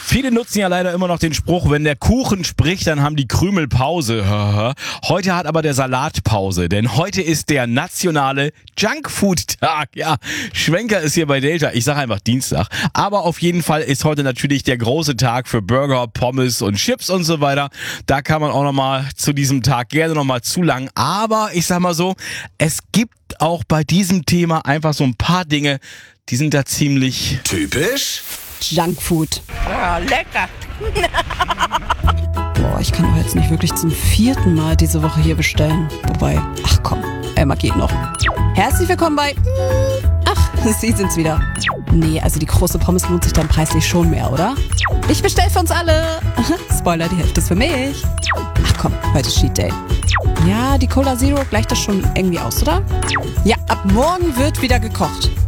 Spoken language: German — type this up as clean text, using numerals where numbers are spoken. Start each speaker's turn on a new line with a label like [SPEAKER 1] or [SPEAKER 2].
[SPEAKER 1] Viele nutzen ja leider immer noch den Spruch, wenn der Kuchen spricht, dann haben die Krümel Pause. Heute hat aber der Salat Pause, denn heute ist der nationale Junkfood-Tag. Ja, Schwenker ist hier bei Delta. Ich sage einfach Dienstag. Aber auf jeden Fall ist heute natürlich der große Tag für Burger, Pommes und Chips und so weiter. Da kann man auch nochmal zu diesem Tag gerne nochmal zulangen. Aber ich sag mal so, es gibt auch bei diesem Thema einfach so ein paar Dinge, die sind da ziemlich
[SPEAKER 2] typisch
[SPEAKER 3] Junkfood.
[SPEAKER 4] Ja, lecker.
[SPEAKER 3] Boah, ich kann doch jetzt nicht wirklich zum 4. Mal diese Woche hier bestellen. Wobei, ach komm, Emma geht noch. Herzlich willkommen bei... Ach, Sie sind's wieder. Nee, also die große Pommes lohnt sich dann preislich schon mehr, oder? Ich bestell für uns alle. Spoiler, die Hälfte ist für mich. Ach komm, heute ist Cheat Day. Ja, die Cola Zero gleicht das schon irgendwie aus, oder? Ja, ab morgen wird wieder gekocht.